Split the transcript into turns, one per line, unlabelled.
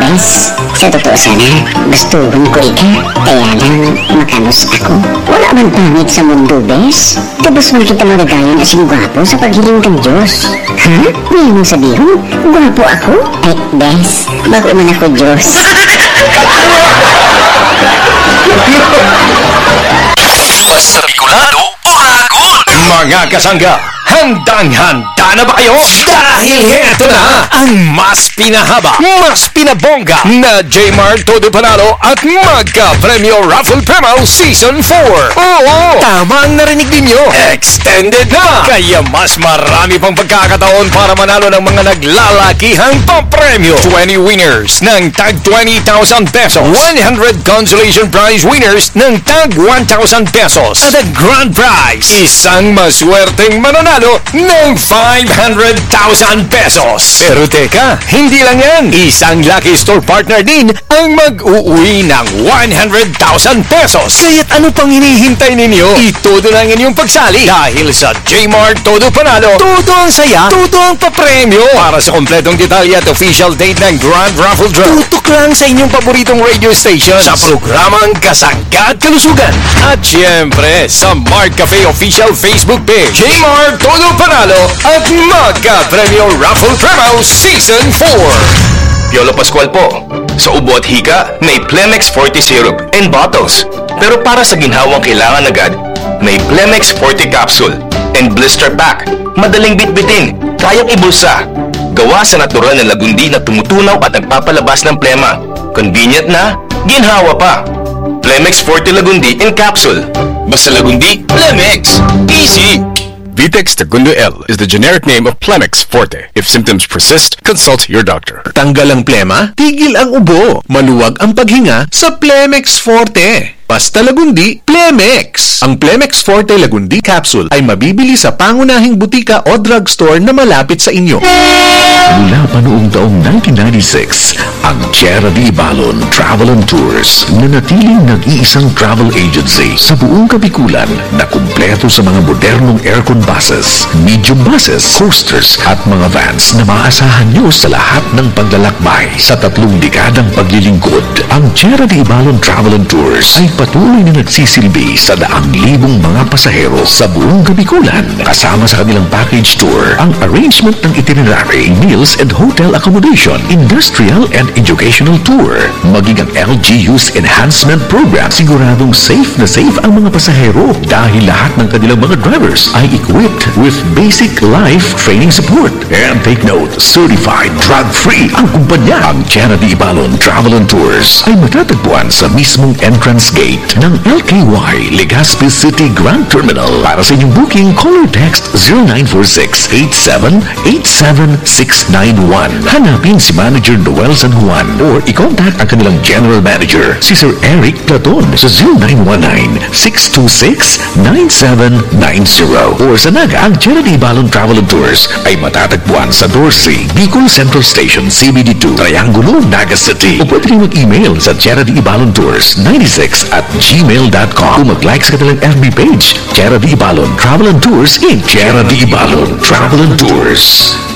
Bes, sa totoo sana, gustuhon ko ika. Kaya lang, makanos ako. Wala man pangit sa mundo, Bes. Tapos mo kita magagayan asing gwapo sa paghiling kang Diyos. Ha? Ngayon mong sabihin, gwapo ako? Ay, Bes, bago man ako Diyos.
Basta Bicolano, Bagon! Mga kasangga, handang-handa na ba kayo? Dahil heto na ang mas pinahaba, mas pinabongga na Jmar Todo Panalo at Magka-Premyo Raffle Promo Season 4. Oo, tama ang narinig ninyo. Extended na! Kaya mas marami pang pagkakataon para manalo ng mga naglalakihang papremyo. 20 winners ng tag 20,000 pesos. 100 consolation prize winners ng tag 1,000 pesos. At ang grand prize, isang maswerteng mananalo ng 500,000 pesos. Pero teka, hindi lang yan. Isang Lucky Store partner din ang mag-uwi ng 100,000 pesos. Kaya't ano pang hinihintay ninyo? Itudo na ang inyong pagsali dahil sa Jmar Todo Panalo, todo ang saya, todo ang papremyo. Para sa kompletong detalye at official date ng Grand Raffle Draw, tutok lang sa inyong paboritong radio station sa programang Kasangga at Kalusugan. At syempre, sa Mark Cafe official Facebook page, Jmar Todo Panalo at Magka-Premyo Raffle Promo Season 4.
Piolo Pascual po. Sa ubo at hika, may Plemex Forte Syrup and bottles. Pero para sa ginhawang kailangan agad, may Plemex Forte Capsule and Blister Pack. Madaling bitbitin, kayang ibulsa. Gawa sa natural na lagundi na tumutunaw at nagpapalabas ng plema. Convenient na, ginhawa pa. Plemex Forte Lagundi in Capsule. Basta Lagundi, Plemex. Easy!
Vitex Segundo L is the generic name of Plemex Forte. If symptoms persist, consult your doctor.
Tanggal ang plema, tigil ang ubo. Maluwag ang paghinga sa Plemex Forte. Basta Lagundi, Plemex. Ang Plemex Forte Lagundi Capsule ay mabibili sa pangunahing butika o drugstore na malapit sa inyo.
Mula pa noong taong 1996, ang Tierra de Ibalon Travel and Tours na natiling nag-iisang travel agency sa buong Kabikulan na kumpleto sa mga modernong aircon buses, medium buses, coasters at mga vans na maasahan nyo sa lahat ng paglalakbay. Sa 3 dekadang paglilingkod, ang Tierra de Ibalon Travel and Tours ay patuloy na nagsisilbi sa daang libong mga pasahero sa buong Kabikulan. Kasama sa kanilang package tour, ang arrangement ng itinerary, meals and hotel accommodation, industrial and educational tour, maging ang LGU's enhancement program. Siguradong safe na safe ang mga pasahero dahil lahat ng kanilang mga drivers ay equipped with basic life training support. And take note, certified drug-free ang kumpanya. Ang Tierra de Ibalon Travel and Tours ay matatagpuan sa mismong entrance gate ng LKY Legazpi City Grand Terminal. Para sa inyong booking, call or text 0946-87-87691. Hanapin si Manager Noel San Juan or i-contact ang kanilang General Manager, si Sir Eric Platon sa 0919-626-9790. Or sa Naga, ang Tierra de Ibalon Travel and Tours ay matatagpuan sa Dorsey, Bicol Central Station, CBD2, Triangulo, Naga City. O pwede rin mag-email sa Tierra de Ibalon Tours 96@gmail.com o mag-like sa kanilang FB page, Tierra de Ibalon Travel and Tours in Tierra de Ibalon Travel and Tours.